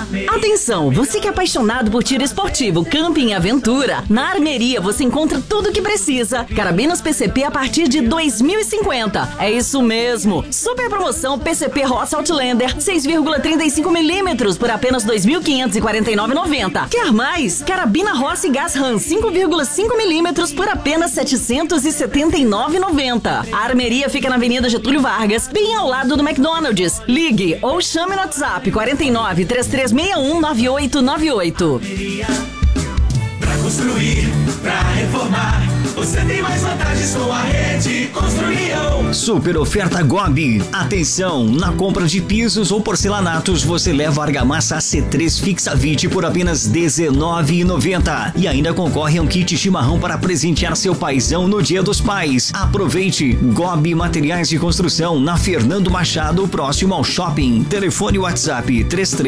Atenção, você que é apaixonado por tiro esportivo, camping e aventura, na Armeria você encontra tudo o que precisa. Carabinas PCP a partir de 2.050. É isso mesmo. Super promoção PCP Ross Outlander 6,35mm por apenas 2.549,90. Quer mais? Carabina Ross Gas Ram 5,5mm por apenas 779,90. A Armeria fica na Avenida Getúlio Vargas, bem ao lado do McDonald's. Ligue ou chame no WhatsApp 49 3361 9898. Pra construir, pra reformar, você tem mais vantagens com a Rede Construião. Super oferta Gobi. Atenção, na compra de pisos ou porcelanatos você leva a argamassa AC3 Fixavit por apenas R$19,90 e ainda concorre a um kit chimarrão para presentear seu paizão no Dia dos Pais. Aproveite. Gobi Materiais de Construção na Fernando Machado, próximo ao shopping. Telefone WhatsApp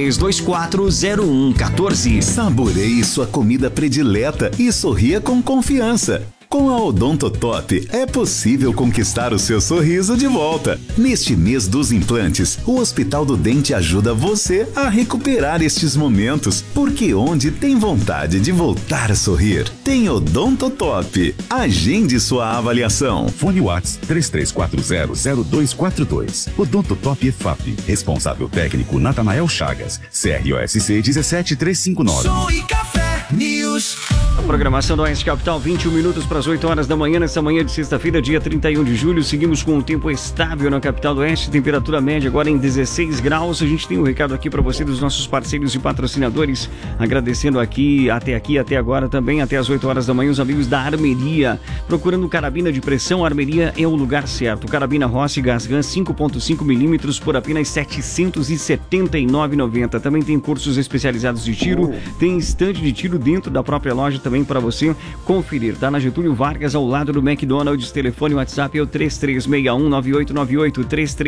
33240114. Saboreie sua comida predileta e sorria com confiança. Com a Odontotop é possível conquistar o seu sorriso de volta. Neste mês dos implantes, o Hospital do Dente ajuda você a recuperar estes momentos, porque onde tem vontade de voltar a sorrir, tem Odontotop. Agende sua avaliação. Fone WhatsApp 33400242. Odontotop EFAP. Responsável técnico Natanael Chagas. CROSC 17359. Som e Café News. A programação do Oeste Capital, 21 minutos para as 8 horas da manhã, nesta manhã de sexta-feira, dia 31 de julho. Seguimos com um tempo estável na capital do Oeste, temperatura média agora em 16 graus. A gente tem um recado aqui para você dos nossos parceiros e patrocinadores, agradecendo aqui, até agora também, até as 8 horas da manhã, os amigos da Armeria. Procurando carabina de pressão, a Armeria é o lugar certo. Carabina Rossi Gas Gun 5,5mm por apenas R$ 779,90. Também tem cursos especializados de tiro, tem estande de tiro dentro da própria loja também para você conferir, tá? Na Getúlio Vargas, ao lado do McDonald's. Telefone WhatsApp é o 3361-9898,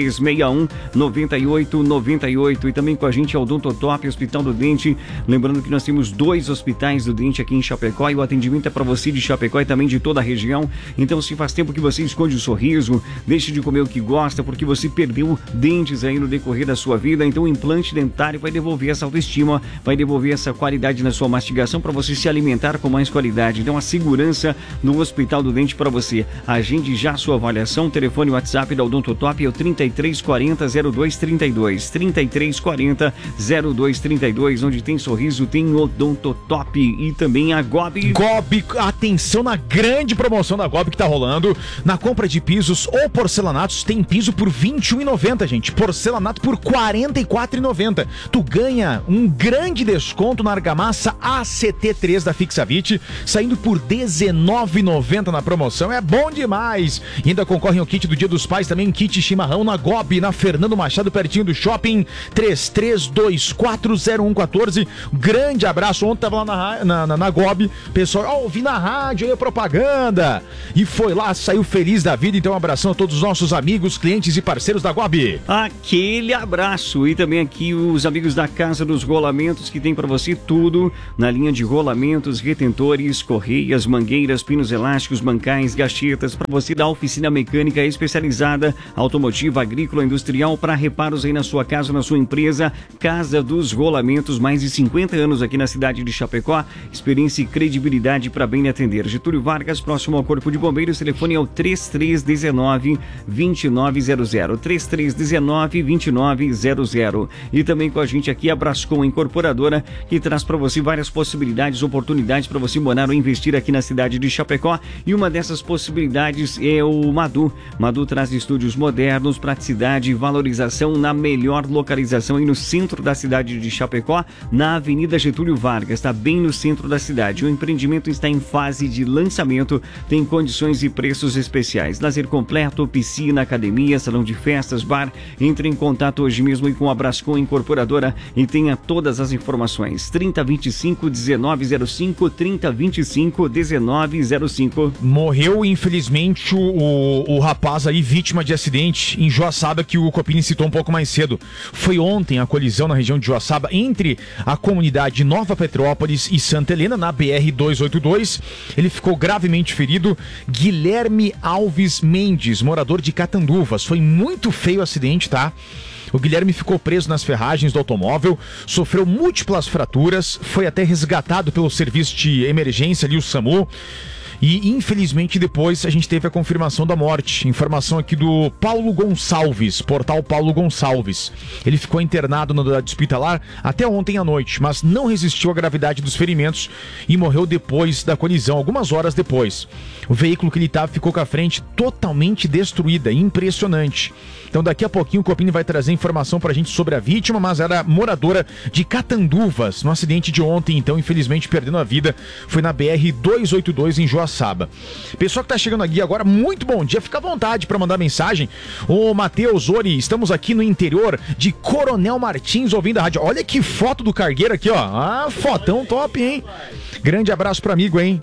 3361-9898. E também com a gente é o Odontotop, Hospital do Dente. Lembrando que nós temos 2 hospitais do dente aqui em Chapecó e o atendimento é para você de Chapecó e também de toda a região. Então, se faz tempo que você esconde o sorriso, deixe de comer o que gosta porque você perdeu dentes aí no decorrer da sua vida, então o implante dentário vai devolver essa autoestima, vai devolver essa qualidade na sua mastigação para você se alimentar com mais qualidade. Então a segurança no Hospital do Dente para você. Agende já a sua avaliação. Telefone WhatsApp da Odontotop é o 3340-0232. 3340-0232. Onde tem sorriso, tem Odontotop. E também a Gobi. Gobi, atenção na grande promoção da Gobi que tá rolando. Na compra de pisos ou porcelanatos, tem piso por R$21,90, gente. Porcelanato por R$44,90. Tu ganha um grande desconto na argamassa ACT3 da Fixavit, saindo por R$19,90 na promoção. É bom demais. E ainda concorrem ao kit do Dia dos Pais, também kit chimarrão na Gobi, na Fernando Machado, pertinho do shopping. 33240114. Grande abraço. Ontem tava lá na Gobi, pessoal, ouvi na rádio aí a propaganda e foi lá, saiu feliz da vida. Então um abração a todos os nossos amigos, clientes e parceiros da Gobi. Aquele abraço. E também aqui os amigos da Casa dos Rolamentos, que tem para você tudo na linha de rolamentos, retentores, correias, mangueiras, pinos elásticos, bancais, gachetas, para você da oficina mecânica especializada, automotiva, agrícola, industrial, para reparos aí na sua casa, na sua empresa. Casa dos Rolamentos, mais de 50 anos aqui na cidade de Chapecó, experiência e credibilidade para bem lhe atender. Getúlio Vargas, próximo ao Corpo de Bombeiros, telefone é o 3319-2900, 3319-2900. E também com a gente aqui a Brascom Incorporadora, que traz para você várias possibilidades, oportunidades para você morar ou investir aqui na cidade de Chapecó. E uma dessas possibilidades é o Madu. Madu traz estúdios modernos, praticidade e valorização na melhor localização aí no centro da cidade de Chapecó, na Avenida Getúlio Vargas, está bem no centro da cidade. O empreendimento está em fase de lançamento, tem condições e preços especiais. Lazer completo, piscina, academia, salão de festas, bar. Entre em contato hoje mesmo com a Brascom Incorporadora e tenha todas as informações. 3025-1905, 3025-1905. Morreu, infelizmente, o rapaz aí, vítima de acidente em Joaçaba, que o Copini citou um pouco mais cedo. Foi ontem a colisão na região de Joaçaba entre a comunidade Nova Petrópolis e Santa Helena, na BR-282. Ele ficou gravemente ferido. Guilherme Alves Mendes, morador de Catanduvas. Foi muito feio o acidente, tá? O Guilherme ficou preso nas ferragens do automóvel, sofreu múltiplas fraturas, foi até resgatado pelo serviço de emergência ali, o SAMU. E, infelizmente, depois a gente teve a confirmação da morte. Informação aqui do Paulo Gonçalves, portal Paulo Gonçalves. Ele ficou internado na unidade hospitalar até ontem à noite, mas não resistiu à gravidade dos ferimentos e morreu depois da colisão, algumas horas depois. O veículo que ele estava ficou com a frente totalmente destruída, impressionante. Então daqui a pouquinho o Copini vai trazer informação pra gente sobre a vítima, mas era moradora de Catanduvas, no acidente de ontem, então infelizmente perdendo a vida, foi na BR-282 em Joaçaba. Pessoal que tá chegando aqui agora, muito bom dia, fica à vontade pra mandar mensagem. Ô Matheus, Ori, estamos aqui no interior de Coronel Martins ouvindo a rádio. Olha que foto do cargueiro aqui, ó. Ah, fotão top, hein? Grande abraço pro amigo, hein?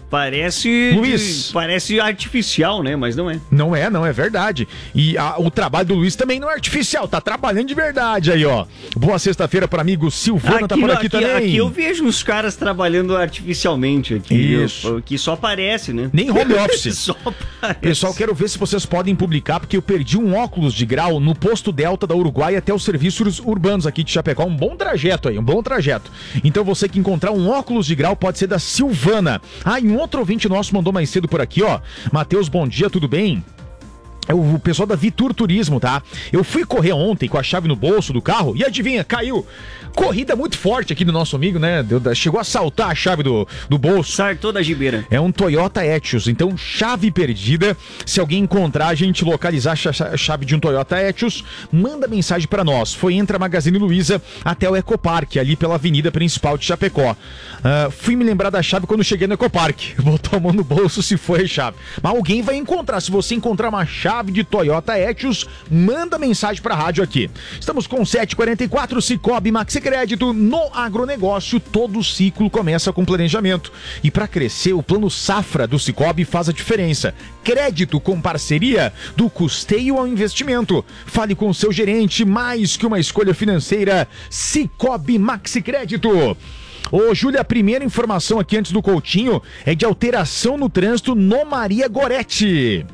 Luiz. Parece artificial, né? Mas não é. Não é verdade. E o trabalho do Luiz também não é artificial, tá trabalhando de verdade aí, ó. Boa sexta-feira pro amigo Silvano, tá por aqui também. Aqui eu vejo os caras trabalhando artificialmente aqui. Isso. Que só aparece, né? Nem home office. Só aparece. Pessoal, quero ver se vocês podem publicar, porque eu perdi um óculos de grau no posto Delta da Uruguai até os serviços urbanos aqui de Chapecó. Um bom trajeto aí, um bom trajeto. Então você que encontrar um óculos de grau pode ser da Silvana. E um outro ouvinte nosso mandou mais cedo por aqui, ó. Matheus, bom dia, tudo bem? É o pessoal da Vitur Turismo, tá? Eu fui correr ontem com a chave no bolso do carro e adivinha, caiu. Corrida muito forte aqui do nosso amigo, né? Chegou a saltar a chave do bolso. Sartou da gibeira. É um Toyota Etios, então chave perdida. Se alguém encontrar, a gente localizar a chave de um Toyota Etios, manda mensagem pra nós. Foi entre a Magazine Luiza até o Ecopark, ali pela avenida principal de Chapecó. Fui me lembrar da chave quando cheguei no Ecopark. Botou a mão no bolso se foi a chave. Mas alguém vai encontrar. Se você encontrar uma chave de Toyota Etios, manda mensagem pra rádio aqui. Estamos com 7h44, Cicobi Maxi Crédito. No agronegócio, todo ciclo começa com planejamento. E para crescer, o plano Safra do Cicobi faz a diferença. Crédito com parceria, do custeio ao investimento. Fale com o seu gerente, mais que uma escolha financeira. Cicobi Maxi Crédito. Ô, Júlia, a primeira informação aqui antes do Coutinho é de alteração no trânsito no Maria Gorete.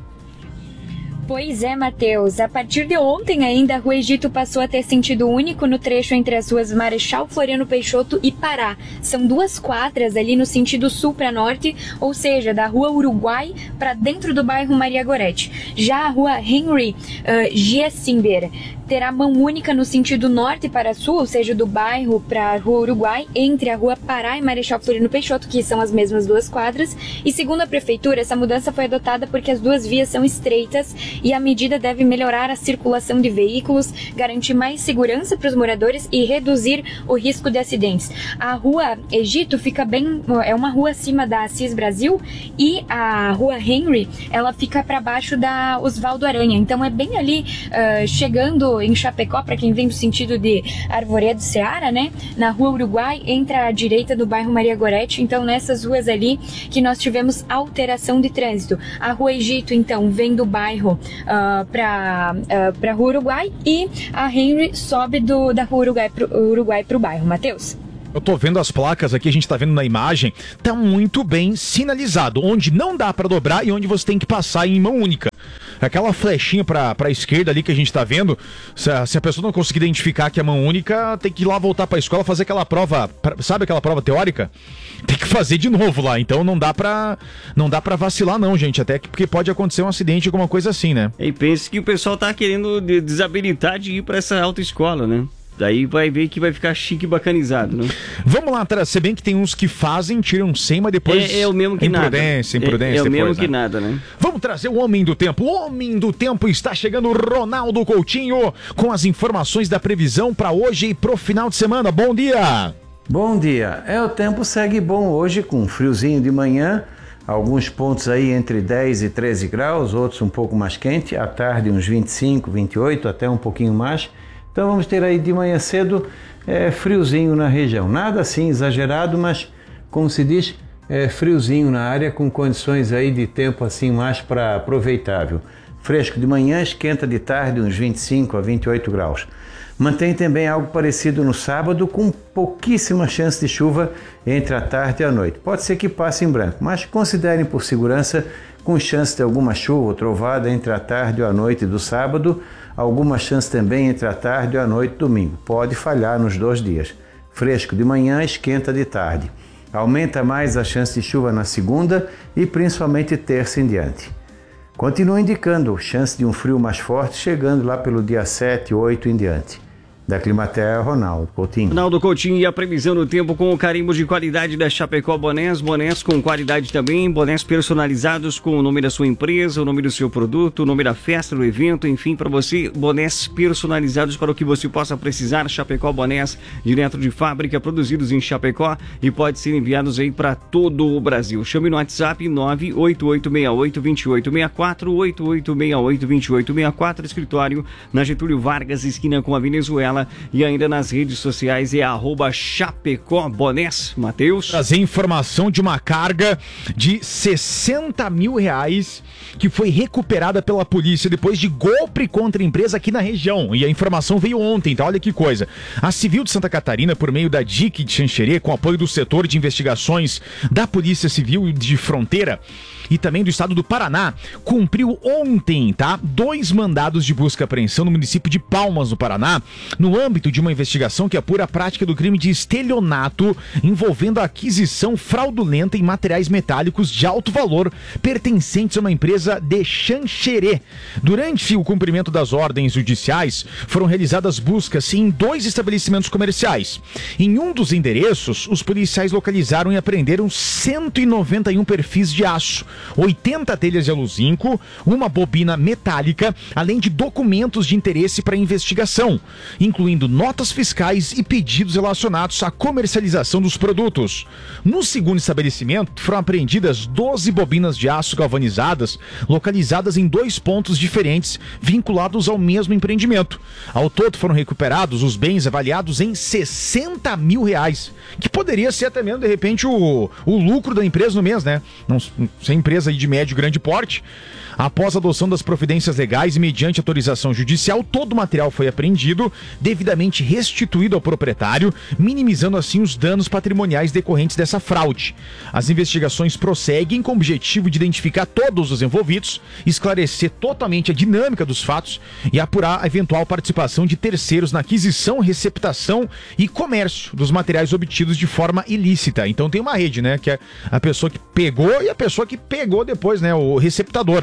Pois é, Matheus. A partir de ontem ainda, a Rua Egito passou a ter sentido único no trecho entre as ruas Marechal Floriano Peixoto e Pará. São 2 quadras ali no sentido sul para norte, ou seja, da Rua Uruguai para dentro do bairro Maria Gorete. Já a Rua Henry Giessimber terá mão única no sentido norte para sul, ou seja, do bairro para a Rua Uruguai, entre a Rua Pará e Marechal Floriano Peixoto, que são as mesmas 2 quadras. E segundo a Prefeitura, essa mudança foi adotada porque as 2 vias são estreitas e a medida deve melhorar a circulação de veículos, garantir mais segurança para os moradores e reduzir o risco de acidentes. A Rua Egito fica é uma rua acima da Assis Brasil, e a Rua Henry, ela fica para baixo da Osvaldo Aranha. Então é bem ali, chegando em Chapecó, para quem vem do sentido de Arvoredo Seara, né? Na Rua Uruguai, entra à direita do bairro Maria Gorete. Então nessas ruas ali que nós tivemos alteração de trânsito. A Rua Egito, então, vem do bairro para a Rua Uruguai, e a Henry sobe da Rua Uruguai para o bairro. Matheus? Eu tô vendo as placas aqui, a gente tá vendo na imagem, tá muito bem sinalizado, onde não dá pra dobrar e onde você tem que passar em mão única. Aquela flechinha pra esquerda ali que a gente tá vendo, se a pessoa não conseguir identificar que é mão única, tem que ir lá voltar pra escola, fazer aquela prova, sabe aquela prova teórica? Tem que fazer de novo lá, então não dá pra vacilar não, gente, até porque pode acontecer um acidente, alguma coisa assim, né? E pense que o pessoal tá querendo desabilitar de ir pra essa autoescola, né? Daí vai ver que vai ficar chique e bacanizado, né? Vamos lá, se bem que tem uns que fazem, tiram 100, mas depois... É o mesmo que nada. Imprudência É o depois, mesmo né? que nada, né? Vamos trazer o Homem do Tempo. O Homem do Tempo está chegando, Ronaldo Coutinho, com as informações da previsão para hoje e pro final de semana. Bom dia! Bom dia. O tempo segue bom hoje, com friozinho de manhã, alguns pontos aí entre 10 e 13 graus, outros um pouco mais quente, à tarde uns 25, 28, até um pouquinho mais. Então vamos ter aí de manhã cedo friozinho na região. Nada assim exagerado, mas como se diz, friozinho na área, com condições aí de tempo assim mais para aproveitável. Fresco de manhã, esquenta de tarde uns 25 a 28 graus. Mantém também algo parecido no sábado, com pouquíssima chance de chuva entre a tarde e a noite. Pode ser que passe em branco, mas considerem por segurança com chance de alguma chuva ou trovada entre a tarde e a noite do sábado, alguma chance também entre a tarde e a noite do domingo. Pode falhar nos 2 dias. Fresco de manhã, esquenta de tarde. Aumenta mais a chance de chuva na segunda e principalmente terça em diante. Continua indicando chance de um frio mais forte, chegando lá pelo dia 7, 8 em diante. Da Climaterra, Ronaldo Coutinho. Ronaldo Coutinho, e a previsão do tempo com o carimbo de qualidade da Chapecó Bonés. Bonés com qualidade também, bonés personalizados com o nome da sua empresa, o nome do seu produto, o nome da festa, do evento, enfim, para você, bonés personalizados para o que você possa precisar. Chapecó Bonés, direto de fábrica, produzidos em Chapecó e pode ser enviados aí para todo o Brasil. Chame no WhatsApp 98868-2864, 8868-2864, escritório na Getúlio Vargas, esquina com a Venezuela. E ainda nas redes sociais é @Chapecó Bonés. Matheus. Trazer informação de uma carga de R$60 mil que foi recuperada pela polícia depois de golpe contra a empresa aqui na região. E a informação veio ontem, tá? Olha que coisa. A Civil de Santa Catarina, por meio da DIC de Xanxerê, com apoio do setor de investigações da Polícia Civil de Fronteira e também do estado do Paraná, cumpriu ontem, tá? 2 mandados de busca e apreensão no município de Palmas, no Paraná, no âmbito de uma investigação que apura a prática do crime de estelionato envolvendo a aquisição fraudulenta em materiais metálicos de alto valor pertencentes a uma empresa de Xanxerê. Durante o cumprimento das ordens judiciais, foram realizadas buscas em 2 estabelecimentos comerciais. Em um dos endereços, os policiais localizaram e apreenderam 191 perfis de aço, 80 telhas de aluzinco, uma bobina metálica, além de documentos de interesse para investigação, incluindo notas fiscais e pedidos relacionados à comercialização dos produtos. No segundo estabelecimento, foram apreendidas 12 bobinas de aço galvanizadas, localizadas em 2 pontos diferentes, vinculados ao mesmo empreendimento. Ao todo, foram recuperados os bens avaliados em R$60 mil, que poderia ser até mesmo, de repente, o lucro da empresa no mês, né? Não, sem empresa de médio e grande porte. Após a adoção das providências legais e mediante autorização judicial, todo o material foi apreendido, devidamente restituído ao proprietário, minimizando assim os danos patrimoniais decorrentes dessa fraude. As investigações prosseguem com o objetivo de identificar todos os envolvidos, esclarecer totalmente a dinâmica dos fatos e apurar a eventual participação de terceiros na aquisição, receptação e comércio dos materiais obtidos de forma ilícita. Então tem uma rede, né, que é a pessoa que pegou e a pessoa que pegou depois, né, o receptador.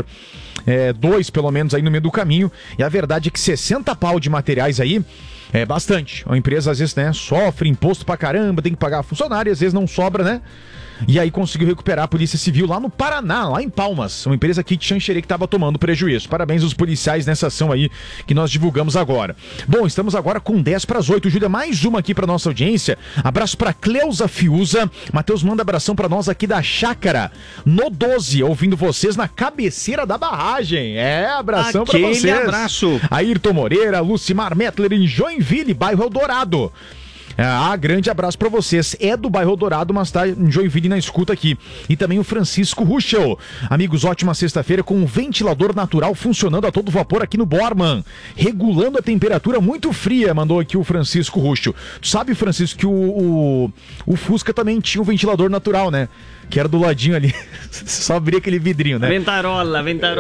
2 pelo menos aí no meio do caminho, e a verdade é que 60 pau de materiais aí é bastante. A empresa às vezes, né, sofre imposto pra caramba, tem que pagar funcionário, às vezes não sobra, né? E aí conseguiu recuperar a Polícia Civil lá no Paraná, lá em Palmas, uma empresa aqui de Xanxerê que estava tomando prejuízo. Parabéns aos policiais nessa ação aí que nós divulgamos agora. Bom, estamos agora com 7:10. Júlia, mais uma aqui para nossa audiência. Abraço para Cleusa Fiuza. Matheus manda abração para nós aqui da Chácara, no 12, ouvindo vocês na cabeceira da barragem. Abração para vocês. Abraço. Ayrton Moreira, Lucimar Mettler em Joinville, bairro Eldorado. Grande abraço pra vocês. É do bairro Dourado, mas tá em Joinville na escuta aqui. E também o Francisco Ruschel. Amigos, ótima sexta-feira com um ventilador natural funcionando a todo vapor aqui no Borman, regulando a temperatura muito fria, mandou aqui o Francisco Ruschel. Tu sabe, Francisco, que o Fusca também tinha um ventilador natural, né? Que era do ladinho ali. Só abria aquele vidrinho, né? Ventarola.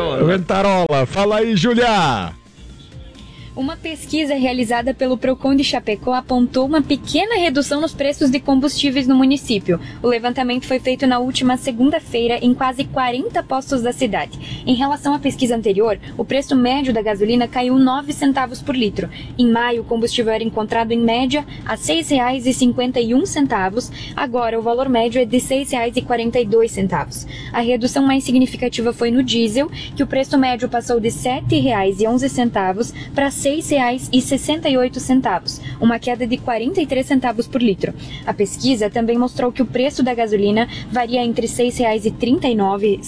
Fala aí, Júlia. Uma pesquisa realizada pelo Procon de Chapecó apontou uma pequena redução nos preços de combustíveis no município. O levantamento foi feito na última segunda-feira em quase 40 postos da cidade. Em relação à pesquisa anterior, o preço médio da gasolina caiu 9 centavos por litro. Em maio, o combustível era encontrado em média a R$ 6,51. Agora, o valor médio é de R$ 6,42. A redução mais significativa foi no diesel, que o preço médio passou de R$ 7,11 para R$ 6,68, uma queda de 43 centavos por litro. A pesquisa também mostrou que o preço da gasolina varia entre R$ 6,39 e R$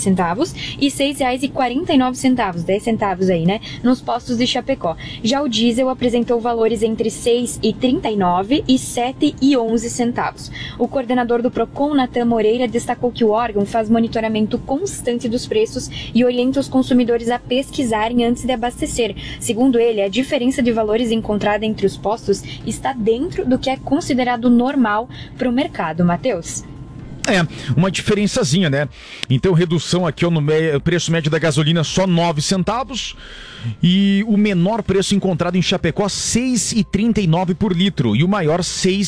6,49, 10 centavos aí, né, nos postos de Chapecó. Já o diesel apresentou valores entre R$ 6,39 e R$ 7,11. O coordenador do Procon, Natan Moreira, destacou que o órgão faz monitoramento constante dos preços e orienta os consumidores a pesquisarem antes de abastecer. Segundo ele, a diferença de valores encontrada entre os postos está dentro do que é considerado normal para o mercado. Matheus? Uma diferençazinha, né? Então, redução aqui no preço médio da gasolina só 9 centavos. E o menor preço encontrado em Chapecó, 6,39 por litro. E o maior,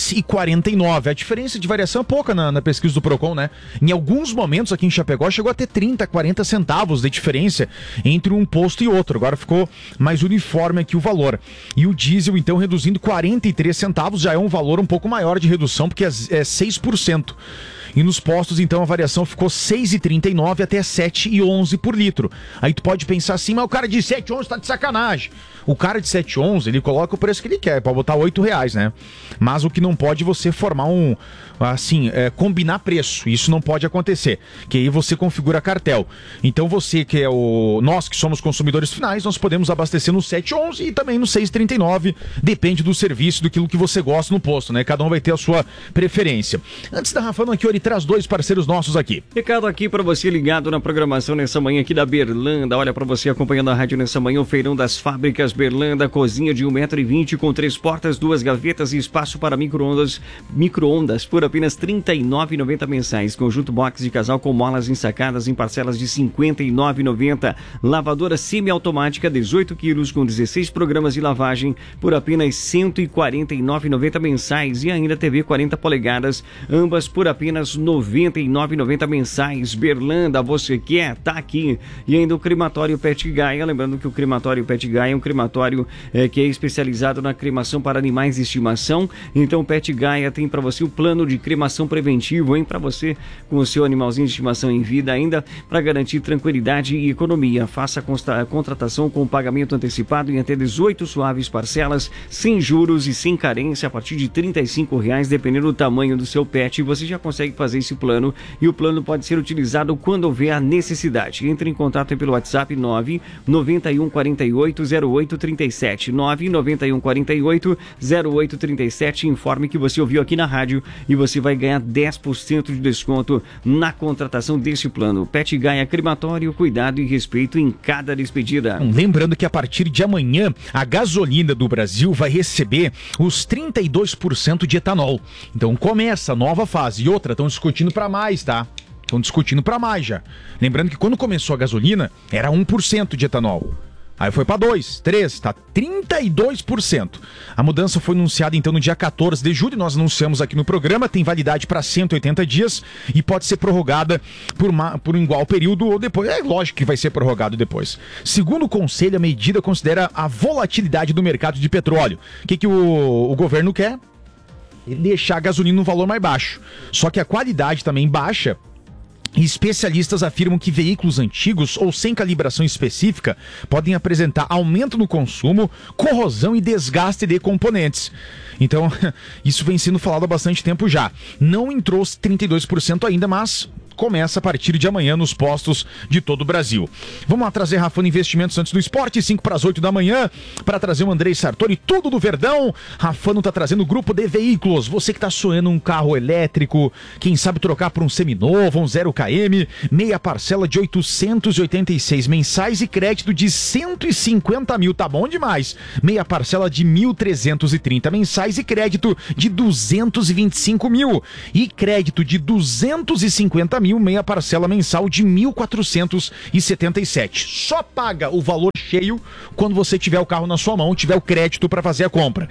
6,49. A diferença de variação é pouca na pesquisa do Procon, né? Em alguns momentos aqui em Chapecó chegou a ter 30, 40 centavos de diferença entre um posto e outro. Agora ficou mais uniforme aqui o valor. E o diesel, então, reduzindo 43 centavos, já é um valor um pouco maior de redução, porque é 6%. E nos postos, então, a variação ficou 6,39 até 7,11 por litro. Aí tu pode pensar assim, mas o cara de 7,11 tá de sacanagem. O cara de 7,11, ele coloca o preço que ele quer, pode botar R$8, né? Mas o que não pode você formar combinar preço. Isso não pode acontecer, que aí você configura cartel. Então você que é nós que somos consumidores finais, nós podemos abastecer no 7,11 e também no 6,39, depende do serviço, daquilo que você gosta no posto, né? Cada um vai ter a sua preferência. Antes da Rafa, aqui, ele traz 2 parceiros nossos aqui. Recado aqui para você ligado na programação nessa manhã aqui da Berlanda. Olha, para você acompanhando a rádio nessa manhã, o Feirão das Fábricas Berlanda, cozinha de 1,20 m com 3 portas, 2 gavetas e espaço para micro-ondas por apenas R$ 39,90 mensais. Conjunto box de casal com molas ensacadas em parcelas de R$ 59,90. Lavadora semiautomática 18 quilos com 16 programas de lavagem por apenas R$ 149,90 mensais. E ainda TV 40 polegadas, ambas por apenas R$ 99,90 mensais. Berlanda, você quer? Tá aqui. E ainda o crematório Pet Gaia. Lembrando que o crematório Pet Gaia é um crematório que é especializado na cremação para animais de estimação. Então o Pet Gaia tem para você o plano de cremação preventivo, hein? Para você com o seu animalzinho de estimação em vida, ainda para garantir tranquilidade e economia. Faça a contratação com pagamento antecipado em até 18 suaves parcelas, sem juros e sem carência, a partir de R$ 35,00, dependendo do tamanho do seu pet. Você já consegue fazer esse plano e o plano pode ser utilizado quando houver a necessidade. Entre em contato pelo WhatsApp 991 48 0837 991 48 0837. Informe que você ouviu aqui na rádio e você vai ganhar 10% de desconto na contratação desse plano. Pet Gaia Crematório, cuidado e respeito em cada despedida. Lembrando que a partir de amanhã a gasolina do Brasil vai receber os 32% de etanol. Então começa a nova fase. E outra, estão discutindo para mais, tá? Estão discutindo para mais já. Lembrando que quando começou a gasolina era 1% de etanol. Aí foi para 2, 3, tá 32%. A mudança foi anunciada então no dia 14 de julho, nós anunciamos aqui no programa, tem validade para 180 dias e pode ser prorrogada por um igual período ou depois. É lógico que vai ser prorrogado depois. Segundo o Conselho, a medida considera a volatilidade do mercado de petróleo. O que o governo quer? Deixar a gasolina no valor mais baixo. Só que a qualidade também baixa. Especialistas afirmam que veículos antigos ou sem calibração específica podem apresentar aumento no consumo, corrosão e desgaste de componentes. Então, isso vem sendo falado há bastante tempo já. Não entrou os 32% ainda, mas começa a partir de amanhã nos postos de todo o Brasil. Vamos lá trazer Rafano Investimentos antes do esporte, 5 para as 8 da manhã, para trazer o Andrei Sartori, tudo do Verdão. Rafano tá trazendo o grupo de veículos. Você que tá sonhando um carro elétrico, quem sabe trocar por um seminovo, um 0km, meia parcela de 886 mensais e crédito de 150 mil, tá bom demais. Meia parcela de 1.330 mensais e crédito de 225 mil. E crédito de 250 mil, meia parcela mensal de 1.477. Só paga o valor cheio quando você tiver o carro na sua mão, tiver o crédito para fazer a compra.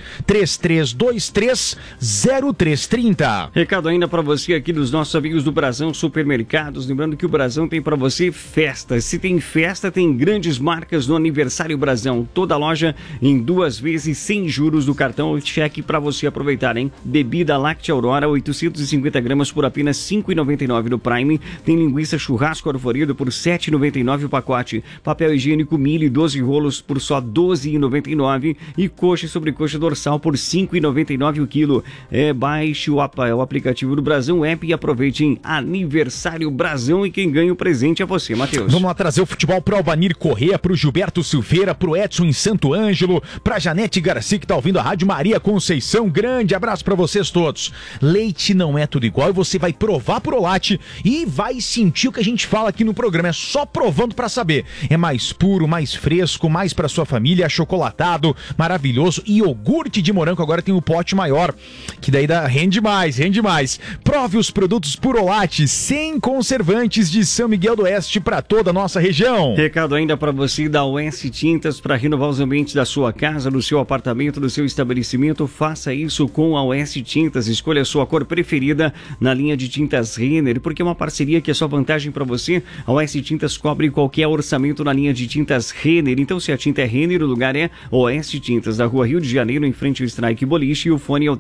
33230330. Recado ainda para você aqui dos nossos amigos do Brasão Supermercados. Lembrando que o Brasão tem para você festa. Se tem festa, tem grandes marcas no aniversário Brasão. Toda loja em 2 vezes sem juros do cartão ou cheque para você aproveitar, hein? Bebida Láctea Aurora, 850 gramas por apenas R$ 5,99 no Prime. Tem linguiça churrasco arvorido por R$ 7,99 o pacote. Papel higiênico Mille, 12 rolos por só R$ 12,99. E coxa e sobrecoxa dorsal por R$ 5,99 o quilo. Baixe o aplicativo do Brasão App e aproveite em aniversário Brasão. E quem ganha o presente é você, Matheus. Vamos lá trazer o futebol pro Albanir Corrêa, pro Gilberto Silveira, pro Edson em Santo Ângelo, pra Janete Garcia que tá ouvindo a Rádio Maria Conceição. Grande abraço pra vocês todos. Leite não é tudo igual e você vai provar Prolate e e vai sentir o que a gente fala aqui no programa. É só provando pra saber. É mais puro, mais fresco, mais pra sua família, achocolatado, maravilhoso. E iogurte de morango agora tem o pote maior, que daí rende mais. Prove os produtos Purolate, sem conservantes, de São Miguel do Oeste para toda a nossa região. Recado ainda para você da OS Tintas, para renovar os ambientes da sua casa, do seu apartamento, do seu estabelecimento. Faça isso com a OS Tintas. Escolha a sua cor preferida na linha de tintas Renner, porque é uma parceria que é só vantagem para você. A OS Tintas cobre qualquer orçamento na linha de tintas Renner. Então, se a tinta é Renner, o lugar é OS Tintas, da Rua Rio de Janeiro, em frente ao Strike Boliche, e o fone é o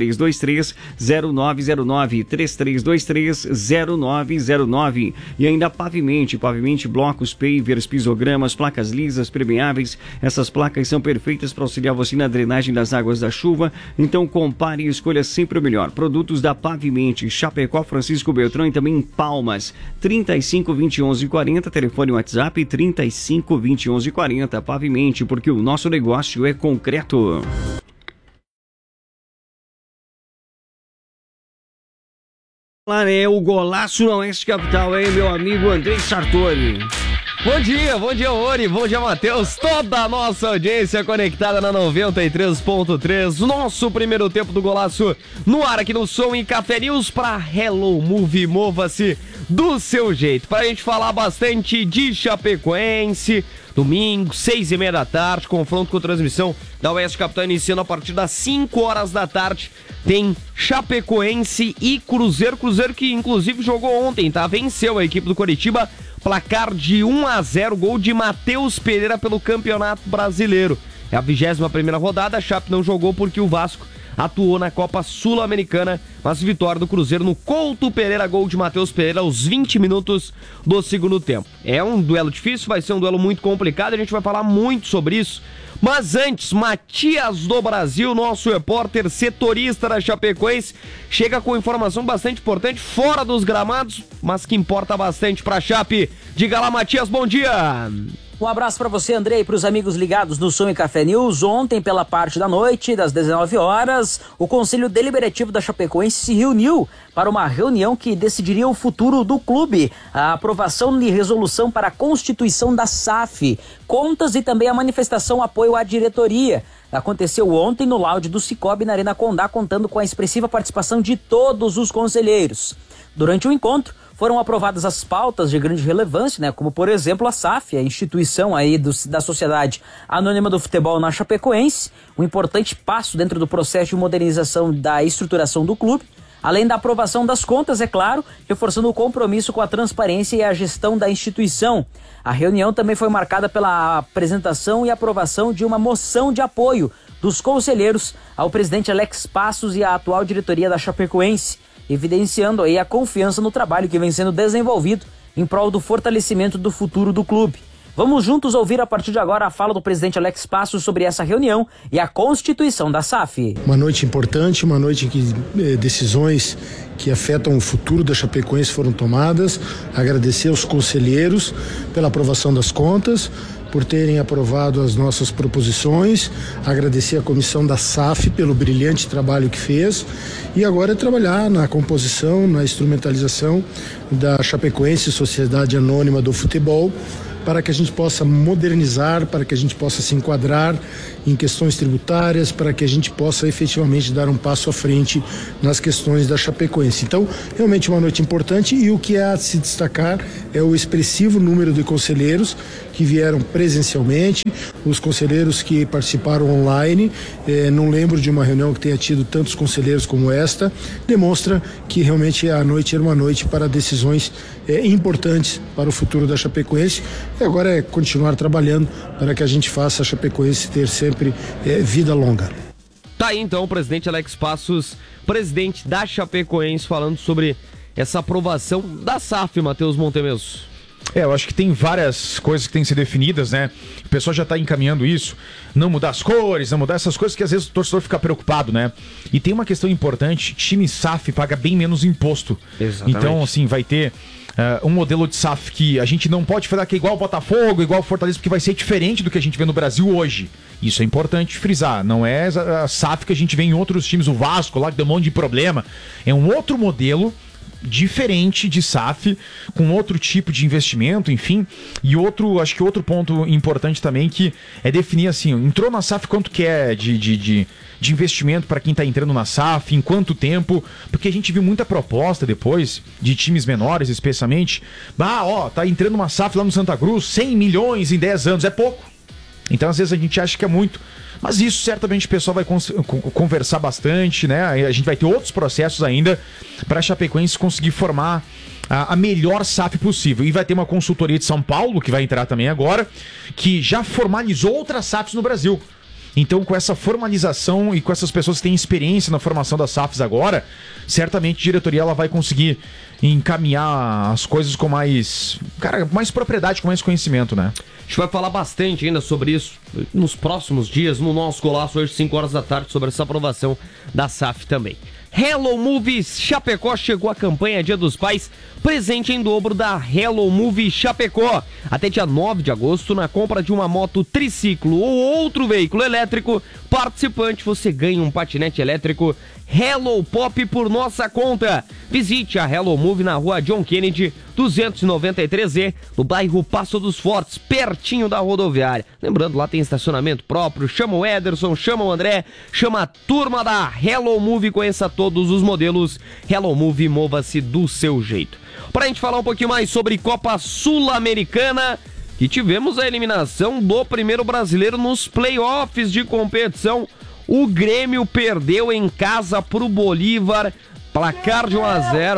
3323-0909, 3323-0909. E ainda pavimente blocos, pavers, pisogramas, placas lisas, permeáveis. Essas placas são perfeitas para auxiliar você na drenagem das águas da chuva. Então compare e escolha sempre o melhor. Produtos da Pavimente, Chapecó, Francisco Beltrão e também em Palmas. 35-20-11-40, telefone WhatsApp 35-20-11-40. Pavimente, porque o nosso negócio é concreto. Lá é o golaço na Oeste Capital, hein, meu amigo Andrei Sartori. Bom dia, Ori, bom dia, Matheus, toda a nossa audiência conectada na 93.3, nosso primeiro tempo do golaço no ar aqui no Som e Café News para Hello Move, mova-se do seu jeito, pra gente falar bastante de Chapecoense. Domingo, 6h30 da tarde, confronto com transmissão da Oeste Capital iniciando a partir das 5 horas da tarde. Tem Chapecoense e Cruzeiro que inclusive jogou ontem, tá? Venceu a equipe do Coritiba, placar de 1-0, gol de Matheus Pereira pelo Campeonato Brasileiro. É a 21ª rodada, a Chape não jogou porque o Vasco atuou na Copa Sul-Americana, mas vitória do Cruzeiro no Couto Pereira, gol de Matheus Pereira aos 20 minutos do segundo tempo. É um duelo difícil, vai ser um duelo muito complicado, a gente vai falar muito sobre isso. Mas antes, Matias do Brasil, nosso repórter setorista da Chapecoense, chega com informação bastante importante, fora dos gramados, mas que importa bastante pra Chape. Diga lá, Matias, bom dia! Um abraço para você, André, e para os amigos ligados no Som e Café News. Ontem, pela parte da noite, das 19 horas, o Conselho Deliberativo da Chapecoense se reuniu para uma reunião que decidiria o futuro do clube, a aprovação de resolução para a constituição da SAF, contas e também a manifestação apoio à diretoria. Aconteceu ontem no laude do Cicobi na Arena Condá, contando com a expressiva participação de todos os conselheiros. Durante o encontro, foram aprovadas as pautas de grande relevância, né? Como, por exemplo, a SAF, a instituição aí da Sociedade Anônima do Futebol na Chapecoense, um importante passo dentro do processo de modernização da estruturação do clube, além da aprovação das contas, é claro, reforçando o compromisso com a transparência e a gestão da instituição. A reunião também foi marcada pela apresentação e aprovação de uma moção de apoio dos conselheiros ao presidente Alex Passos e à atual diretoria da Chapecoense, evidenciando aí a confiança no trabalho que vem sendo desenvolvido em prol do fortalecimento do futuro do clube. Vamos juntos ouvir a partir de agora a fala do presidente Alex Passos sobre essa reunião e a constituição da SAF. Uma noite importante, uma noite em que decisões que afetam o futuro da Chapecoense foram tomadas. Agradecer aos conselheiros pela aprovação das contas, por terem aprovado as nossas proposições, agradecer a comissão da SAF pelo brilhante trabalho que fez e agora é trabalhar na composição, na instrumentalização da Chapecoense, Sociedade Anônima do Futebol, para que a gente possa modernizar, para que a gente possa se enquadrar em questões tributárias, para que a gente possa efetivamente dar um passo à frente nas questões da Chapecoense. Então, realmente uma noite importante e o que há de se destacar é o expressivo número de conselheiros que vieram presencialmente, os conselheiros que participaram online, não lembro de uma reunião que tenha tido tantos conselheiros como esta, demonstra que realmente a noite era uma noite para decisões importantes para o futuro da Chapecoense e agora é continuar trabalhando para que a gente faça a Chapecoense ter sempre vida longa. Tá aí então o presidente Alex Passos, presidente da Chapecoense, falando sobre essa aprovação da SAF, Matheus Montemeso. Eu acho que tem várias coisas que têm que ser definidas, né? O pessoal já tá encaminhando isso. Não mudar as cores, não mudar essas coisas que às vezes o torcedor fica preocupado, né? E tem uma questão importante, time SAF paga bem menos imposto. Exatamente. Então, assim, vai ter um modelo de SAF que a gente não pode falar que é igual ao Botafogo, igual ao Fortaleza, porque vai ser diferente do que a gente vê no Brasil hoje. Isso é importante frisar. Não é a SAF que a gente vê em outros times, o Vasco lá que deu um monte de problema. É um outro modelo diferente de SAF, com outro tipo de investimento, enfim. E acho que outro ponto importante também que é definir assim, entrou na SAF, quanto que é de investimento para quem tá entrando na SAF, em quanto tempo, porque a gente viu muita proposta depois de times menores, especialmente. Tá entrando uma SAF lá no Santa Cruz, 100 milhões em 10 anos, é pouco. Então às vezes a gente acha que é muito. Mas isso certamente o pessoal vai conversar bastante, né? A gente vai ter outros processos ainda para a Chapecoense conseguir formar a melhor SAF possível. E vai ter uma consultoria de São Paulo, que vai entrar também agora, que já formalizou outras SAFs no Brasil. Então, com essa formalização e com essas pessoas que têm experiência na formação das SAFs agora, certamente a diretoria ela vai conseguir encaminhar as coisas com mais propriedade, com mais conhecimento, né? A gente vai falar bastante ainda sobre isso nos próximos dias, no nosso Golaço, hoje 5 horas da tarde, sobre essa aprovação da SAF também. Hello Movies Chapecó, chegou a campanha Dia dos Pais, presente em dobro da Hello Movie Chapecó. Até dia 9 de agosto, na compra de uma moto triciclo ou outro veículo elétrico participante, você ganha um patinete elétrico Hello Pop por nossa conta. Visite a Hello Movie na rua John Kennedy, 293E, no bairro Passo dos Fortes, pertinho da rodoviária. Lembrando, lá tem estacionamento próprio. Chama o Ederson, chama o André, chama a turma da Hello Movie, conheça todos os modelos. Hello Movie, mova-se do seu jeito. Pra gente falar um pouquinho mais sobre Copa Sul-Americana, que tivemos a eliminação do primeiro brasileiro nos playoffs de competição. O Grêmio perdeu em casa pro Bolívar, placar de 1-0,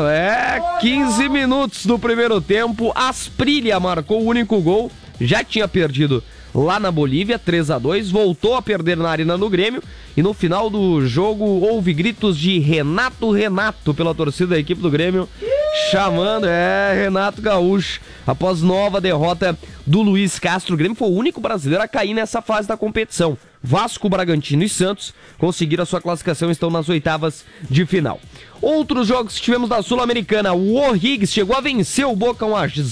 15 minutos do primeiro tempo, Asprilla marcou o único gol, já tinha perdido lá na Bolívia, 3-2, voltou a perder na Arena do Grêmio, e no final do jogo houve gritos de Renato pela torcida da equipe do Grêmio, chamando, Renato Gaúcho, após nova derrota do Luiz Castro. O Grêmio foi o único brasileiro a cair nessa fase da competição. Vasco, Bragantino e Santos conseguiram a sua classificação e estão nas oitavas de final. Outros jogos que tivemos da Sul-Americana, o O'Higgins chegou a vencer o Boca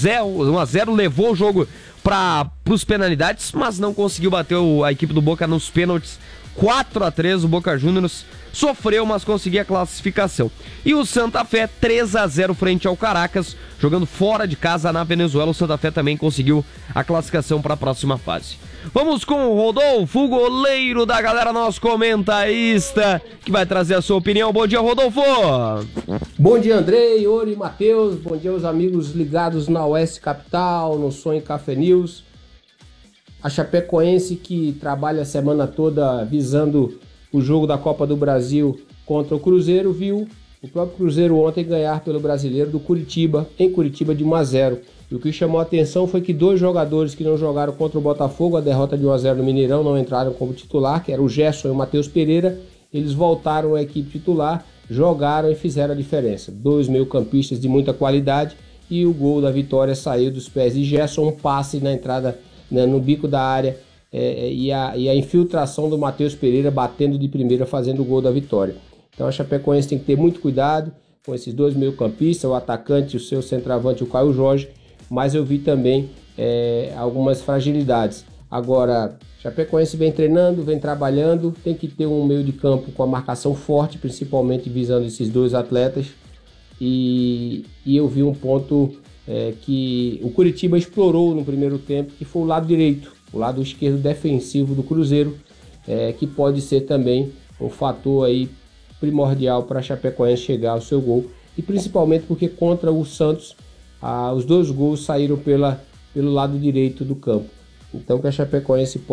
1-0, levou o jogo para os penalidades, mas não conseguiu bater a equipe do Boca nos pênaltis. 4-3, o Boca Juniors sofreu, mas conseguiu a classificação. E o Santa Fé 3-0 frente ao Caracas, jogando fora de casa na Venezuela. O Santa Fé também conseguiu a classificação para a próxima fase. Vamos com o Rodolfo, o goleiro da galera, nosso comentarista, que vai trazer a sua opinião. Bom dia, Rodolfo! Bom dia, Andrei, Ori, Matheus. Bom dia aos amigos ligados na Oeste Capital, no Sonho Café News. A Chapecoense, que trabalha a semana toda visando o jogo da Copa do Brasil contra o Cruzeiro, viu o próprio Cruzeiro ontem ganhar pelo Brasileiro do Curitiba, em Curitiba, de 1-0. E o que chamou a atenção foi que 2 jogadores que não jogaram contra o Botafogo, a derrota de 1-0 no Mineirão, não entraram como titular, que era o Gerson e o Matheus Pereira. Eles voltaram à equipe titular, jogaram e fizeram a diferença. 2 meio-campistas de muita qualidade, e o gol da vitória saiu dos pés de Gerson, um passe na entrada, né, no bico da área, e a infiltração do Matheus Pereira batendo de primeira, fazendo o gol da vitória. Então a Chapecoense tem que ter muito cuidado com esses 2 meio-campistas, o atacante, o seu centroavante, o Caio Jorge, mas eu vi também algumas fragilidades. Agora, Chapecoense vem treinando, vem trabalhando, tem que ter um meio de campo com a marcação forte, principalmente visando esses 2 atletas, e eu vi um ponto que o Curitiba explorou no primeiro tempo, que foi o lado direito, o lado esquerdo defensivo do Cruzeiro, que pode ser também um fator aí primordial para a Chapecoense chegar ao seu gol, e principalmente porque contra o Santos os 2 gols saíram pelo lado direito do campo. Então que a Chapecoense